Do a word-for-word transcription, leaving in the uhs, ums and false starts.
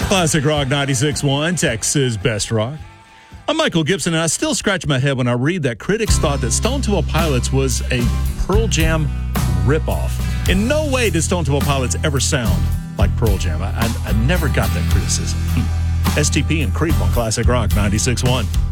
Classic Rock ninety-six point one, Texas Best Rock. I'm Michael Gibson, and I still scratch my head when I read that critics thought that Stone Temple Pilots was a Pearl Jam ripoff. In no way did Stone Temple Pilots ever sound like Pearl Jam. I, I, I never got that criticism. S T P and Creep on Classic Rock ninety-six point one.